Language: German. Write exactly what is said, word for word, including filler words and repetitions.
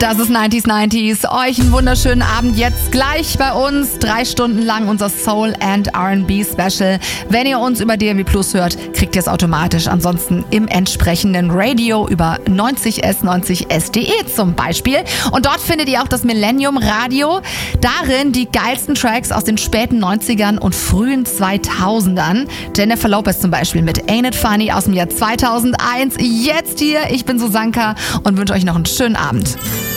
Das ist neunziger neunzig. Euch einen wunderschönen Abend jetzt gleich bei uns. Drei Stunden lang unser Soul and R and B Special. Wenn ihr uns über D A B Plus hört, kriegt ihr es automatisch. Ansonsten im entsprechenden Radio über neunzig S neunzig S punkt de zum Beispiel. Und dort findet ihr auch das Millennium Radio. Darin die geilsten Tracks aus den späten neunzigern und frühen zweitausendern. Jennifer Lopez zum Beispiel mit Ain't It Funny aus dem Jahr zweitausendeins. Jetzt hier, ich bin Susanka und wünsche euch noch einen schönen Abend.